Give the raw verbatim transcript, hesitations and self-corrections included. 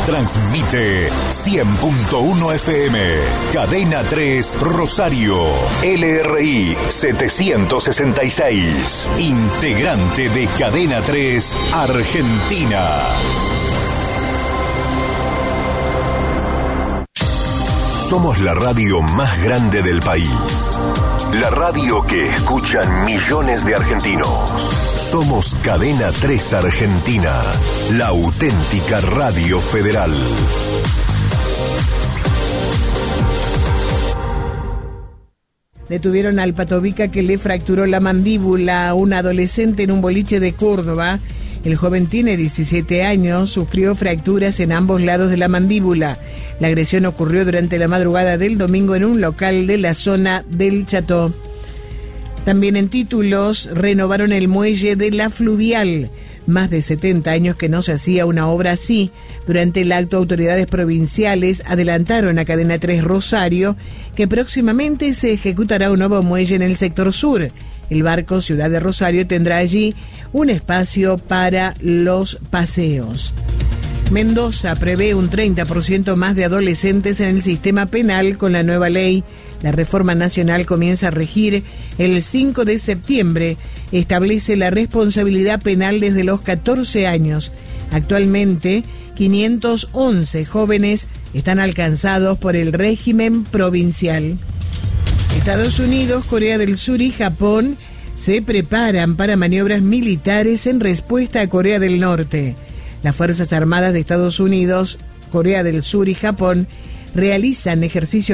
Transmite cien punto uno F M. Cadena tres Rosario. L R I setecientos sesenta y seis. Integrante de Cadena tres Argentina. Somos la radio más grande del país. La radio que escuchan millones de argentinos. Somos Cadena tres Argentina, la auténtica radio federal. Detuvieron al Patovica que le fracturó la mandíbula a un adolescente en un boliche de Córdoba. El joven tiene diecisiete años, sufrió fracturas en ambos lados de la mandíbula. La agresión ocurrió durante la madrugada del domingo en un local de la zona del Cható. También en títulos, renovaron el muelle de la Fluvial. Más de setenta años que no se hacía una obra así. Durante el acto, autoridades provinciales adelantaron a Cadena tres Rosario que próximamente se ejecutará un nuevo muelle en el sector sur. El barco Ciudad de Rosario tendrá allí un espacio para los paseos. Mendoza prevé un treinta por ciento más de adolescentes en el sistema penal con la nueva ley. La reforma nacional comienza a regir el cinco de septiembre. Establece la responsabilidad penal desde los catorce años. Actualmente, quinientos once jóvenes están alcanzados por el régimen provincial. Estados Unidos, Corea del Sur y Japón se preparan para maniobras militares en respuesta a Corea del Norte. Las Fuerzas Armadas de Estados Unidos, Corea del Sur y Japón realizan ejercicios